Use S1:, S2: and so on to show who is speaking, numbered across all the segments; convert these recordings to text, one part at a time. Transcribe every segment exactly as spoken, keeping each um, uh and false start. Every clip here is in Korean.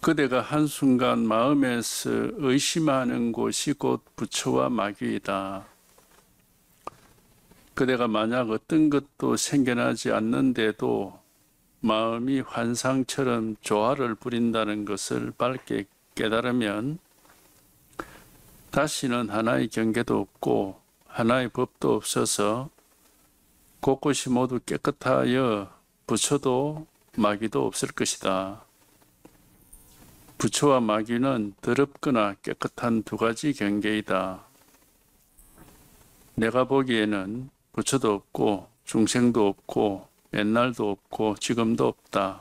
S1: 그대가 한순간 마음에서 의심하는 곳이 곧 부처와 마귀이다. 그대가 만약 어떤 것도 생겨나지 않는데도 마음이 환상처럼 조화를 부린다는 것을 밝게 깨달으면 다시는 하나의 경계도 없고 하나의 법도 없어서 곳곳이 모두 깨끗하여 부처도 마귀도 없을 것이다. 부처와 마귀는 더럽거나 깨끗한 두 가지 경계이다. 내가 보기에는 부처도 없고 중생도 없고 옛날도 없고 지금도 없다.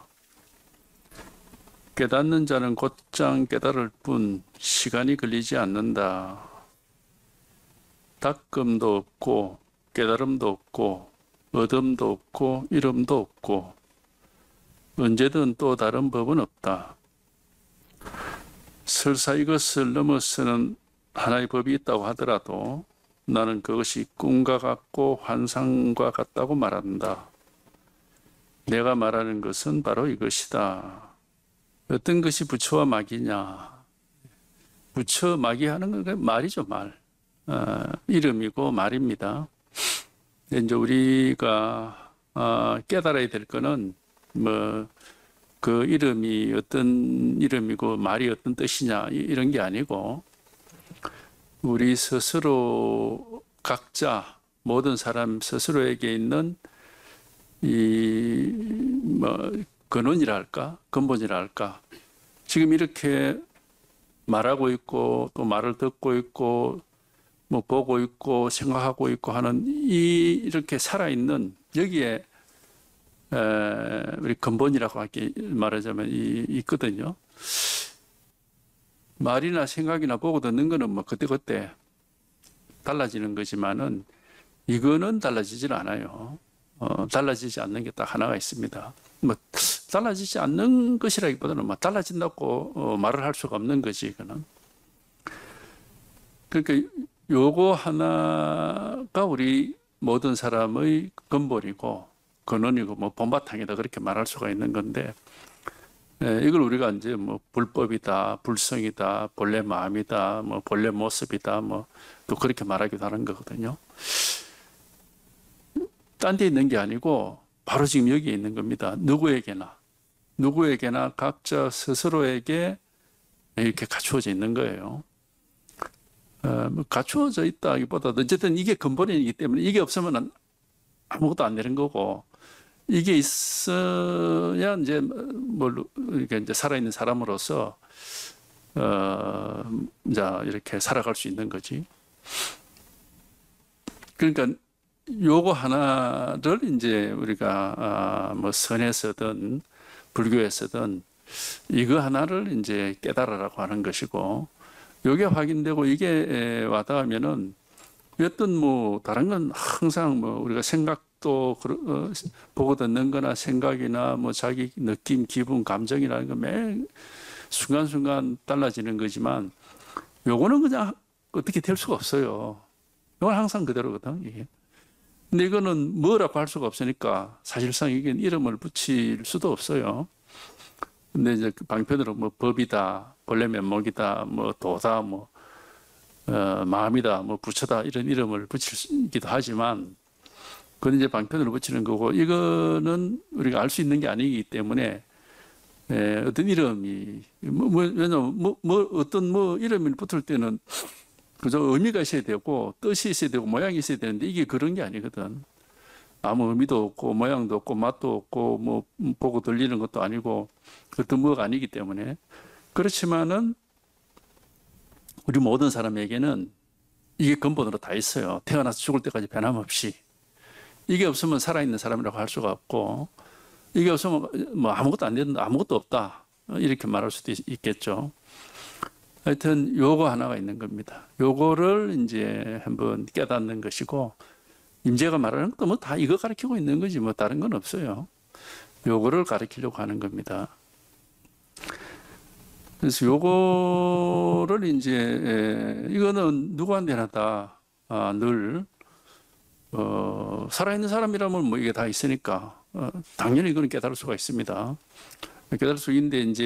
S1: 깨닫는 자는 곧장 깨달을 뿐 시간이 걸리지 않는다. 닦음도 없고 깨달음도 없고 어둠도 없고 이름도 없고 언제든 또 다른 법은 없다. 설사 이것을 넘어서는 하나의 법이 있다고 하더라도 나는 그것이 꿈과 같고 환상과 같다고 말한다. 내가 말하는 것은 바로 이것이다. 어떤 것이 부처와 마귀냐? 부처, 마귀 하는 건 말이죠, 말. 어, 이름이고 말입니다. 이제 우리가 어, 깨달아야 될 거는 뭐 그 이름이 어떤 이름이고 말이 어떤 뜻이냐 이런 게 아니고 우리 스스로 각자 모든 사람 스스로에게 있는 이 뭐 근원이랄까 근본이랄까 지금 이렇게 말하고 있고 또 말을 듣고 있고 뭐 보고 있고 생각하고 있고 하는 이 이렇게 살아있는 여기에 에, 우리 근본이라고 할게 말하자면 이, 있거든요. 말이나 생각이나 보고 듣는 거는 뭐 그때그때 달라지는 거지만은 이거는 달라지질 않아요. 어, 달라지지 않는 게 딱 하나가 있습니다. 뭐 달라지지 않는 것이라기보다는 뭐 달라진다고 어, 말을 할 수가 없는 거지 이거는. 그러니까 요거 하나가 우리 모든 사람의 근본이고 근원이고 뭐 본바탕이다 그렇게 말할 수가 있는 건데 예, 이걸 우리가 이제 뭐 불법이다, 불성이다, 본래 마음이다, 뭐 본래 모습이다, 뭐 또 그렇게 말하기도 하는 거거든요. 딴 데 있는 게 아니고 바로 지금 여기에 있는 겁니다. 누구에게나 누구에게나 각자 스스로에게 이렇게 갖추어져 있는 거예요. 어, 뭐 갖추어져 있다기보다 어쨌든 이게 근본이기 때문에 이게 없으면 아무것도 안 되는 거고 이게 있어야 이제 뭘 이렇게 이제 살아있는 사람으로서 어 이제 이렇게 살아갈 수 있는 거지. 그러니까 요거 하나를 이제 우리가 아, 뭐 선에서든 불교에서든 이거 하나를 이제 깨달으라고 하는 것이고 요게 확인되고 이게 와닿으면은 어떤 뭐 다른 건 항상 뭐 우리가 생각도 어, 보고 듣는 거나 생각이나 뭐 자기 느낌, 기분, 감정이라는 거 매 순간순간 달라지는 거지만 요거는 그냥 어떻게 될 수가 없어요. 이건 항상 그대로거든, 이게. 근데 이거는 뭐라고 할 수가 없으니까 사실상 이게 이름을 붙일 수도 없어요. 근데 이제 방편으로 뭐 법이다, 본래 면목이다, 뭐 도다, 뭐 어, 마음이다, 뭐 부처다 이런 이름을 붙이기도 하지만 그건 이제 방편으로 붙이는 거고 이거는 우리가 알 수 있는 게 아니기 때문에 에, 어떤 이름이 뭐, 뭐 왜냐면 뭐, 뭐 어떤 뭐 이름이 붙을 때는 그저 의미가 있어야 되고 뜻이 있어야 되고 모양이 있어야 되는데 이게 그런 게 아니거든. 아무 의미도 없고 모양도 없고 맛도 없고 뭐 보고 들리는 것도 아니고 그것도 뭐가 아니기 때문에 그렇지만은 우리 모든 사람에게는 이게 근본으로 다 있어요. 태어나서 죽을 때까지 변함없이. 이게 없으면 살아있는 사람이라고 할 수가 없고 이게 없으면 뭐 아무것도 안 된다, 아무것도 없다 이렇게 말할 수도 있겠죠. 하여튼 요거 하나가 있는 겁니다. 요거를 이제 한번 깨닫는 것이고 임재가 말하는 것도 뭐 다 이거 가르치고 있는 거지 뭐 다른 건 없어요. 요거를 가르치려고 하는 겁니다. 그래서 요거를 이제 이거는 누구한테나 다 아, 늘 어, 살아있는 사람이라면 뭐 이게 다 있으니까 어, 당연히 이거는 깨달을 수가 있습니다. 깨달을 수 있는데 이제